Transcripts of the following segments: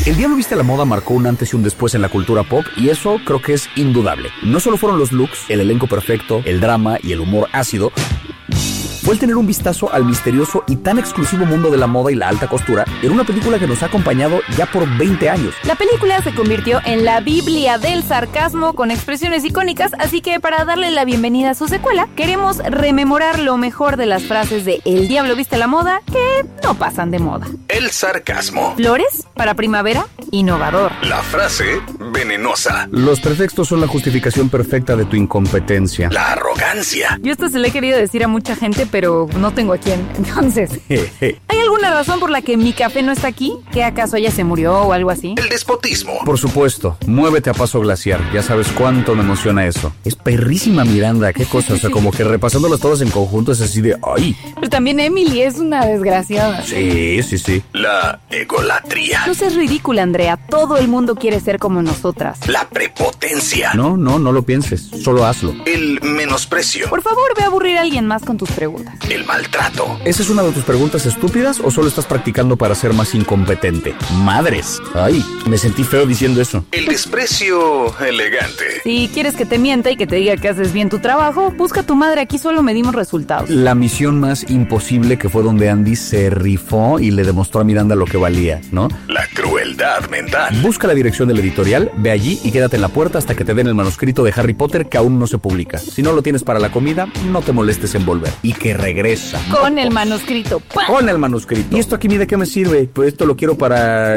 El Diablo Viste a la Moda marcó un antes y un después en la cultura pop, y eso creo que es indudable. No solo fueron los looks, el elenco perfecto, el drama y el humor ácido, fue el tener un vistazo al misterioso y tan exclusivo mundo de la moda y la alta costura en una película que nos ha acompañado ya por 20 años. La película se convirtió en la Biblia del sarcasmo con expresiones icónicas, así que para darle la bienvenida a su secuela, queremos rememorar lo mejor de las frases de El Diablo Viste a la Moda que no pasan de moda. El sarcasmo. Flores para primavera, innovador. La frase venenosa. Los pretextos son la justificación perfecta de tu incompetencia. La arrogancia. Yo esto se lo he querido decir a mucha gente, pero no tengo a quién. Entonces, ¿hay alguna razón por la que mi café no está aquí? ¿Que acaso ella se murió o algo así? El despotismo. Por supuesto, Muévete a Paso Glaciar. Ya sabes cuánto me emociona eso. Es perrísima Miranda, qué cosa. O sea, como que repasándolas todas en conjunto es así de ¡ay! Pero también Emily es una desgraciada. Sí. La egolatría. No seas ridícula, Andrea. Todo el mundo quiere ser como nosotras. La prepotencia. No lo pienses. Solo hazlo. El menosprecio. Por favor, ve a aburrir a alguien más con tus preguntas. El maltrato. ¿Esa es una de tus preguntas estúpidas o solo estás practicando para ser más incompetente? ¡Madres! ¡Ay! Me sentí feo diciendo eso. El desprecio elegante. Si quieres que te mienta y que te diga que haces bien tu trabajo, busca a tu madre. Aquí solo medimos resultados. La misión más imposible, que fue donde Andy se rifó y le demostró a Miranda lo que valía, ¿no? La crueldad mental. Busca la dirección del editorial, ve allí y quédate en la puerta hasta que te den el manuscrito de Harry Potter que aún no se publica. Si no lo tienes para la comida, no te molestes en volver. Y que regresa. Con el manuscrito. ¡Pah! Con el manuscrito. ¿Y esto aquí de qué me sirve? Pues esto lo quiero para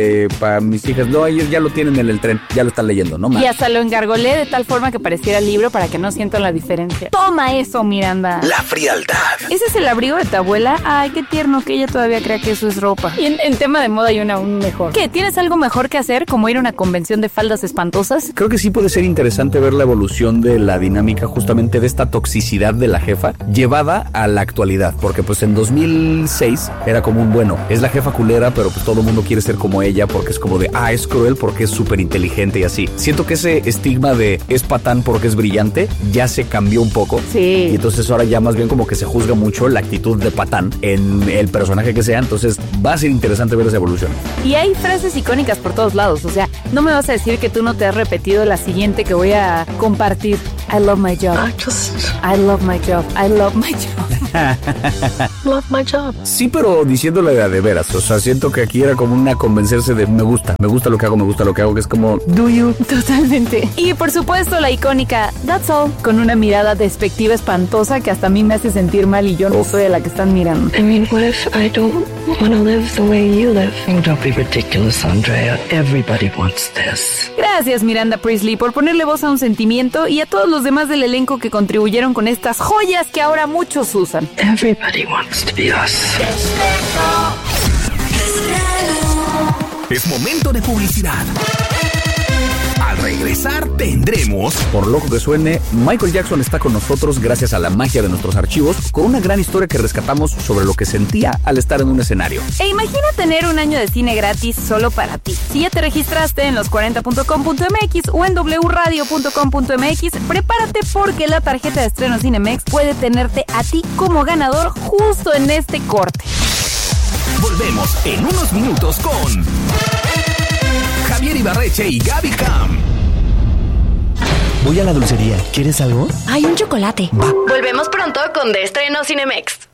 mis hijas. No, ellos ya lo tienen en el tren, ya lo están leyendo, ¿no? Y hasta lo engargolé de tal forma que pareciera el libro para que no sientan la diferencia. Toma eso, Miranda. La frialdad. ¿Ese es el abrigo de tu abuela? Ay, qué tierno que ella todavía crea que eso es ropa. Y en tema de moda hay una aún mejor. ¿Qué? ¿Tienes algo mejor que hacer, como ir a una convención de faldas espantosas? Creo que sí puede ser interesante ver la evolución de la dinámica justamente de esta toxicidad de la jefa llevada a la actualidad, porque pues en 2006 era como es la jefa culera, pero pues todo el mundo quiere ser como ella porque es como de, es cruel porque es súper inteligente y así. Siento que ese estigma de es patán porque es brillante ya se cambió un poco. Sí. Y entonces ahora ya más bien como que se juzga mucho la actitud de patán en el personaje que sea, entonces va a ser interesante ver esa evolución. Y hay frases icónicas por todos lados, o sea, no me vas a decir que tú no te has repetido la siguiente que voy a compartir. I love my job. I love my job. I love my job. Love my job. Sí, pero diciéndole de veras, o sea, siento que aquí era como una convencerse de me gusta lo que hago, que es como do you. Totalmente. Y por supuesto la icónica That's all, con una mirada despectiva espantosa que hasta a mí me hace sentir mal y yo no soy a la que están mirando. I mean, what if I don't want to live the way you live? Oh, don't be ridiculous, Andrea. Everybody wants this. Gracias, Miranda Priestley, por ponerle voz a un sentimiento y a todos los demás del elenco que contribuyeron con estas joyas que ahora muchos usan. Everybody wants to be us. Es momento de publicidad. Al regresar tendremos... Por loco que suene, Michael Jackson está con nosotros gracias a la magia de nuestros archivos, con una gran historia que rescatamos sobre lo que sentía al estar en un escenario. E imagina tener un año de cine gratis solo para ti. Si ya te registraste en los40.com.mx o en wradio.com.mx, prepárate porque la tarjeta de estreno Cinemex puede tenerte a ti como ganador justo en este corte. Volvemos en unos minutos con Javier Ibarreche y Gaby Cam. Voy a la dulcería. ¿Quieres algo? Hay un chocolate. Va. Volvemos pronto con De Estreno Cinemex.